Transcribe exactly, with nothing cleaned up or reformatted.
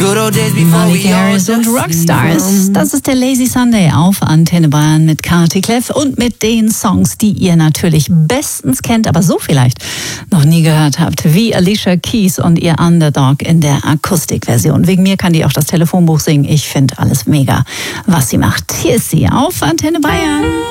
Marley Harris und Rockstars. Das ist der Lazy Sunday auf Antenne Bayern mit Kati Kleff und mit den Songs, die ihr natürlich bestens kennt, aber so vielleicht noch nie gehört habt, wie Alicia Keys und ihr Underdog in der Akustikversion. Wegen mir kann die auch das Telefonbuch singen. Ich finde alles mega, was sie macht. Hier ist sie auf Antenne Bayern.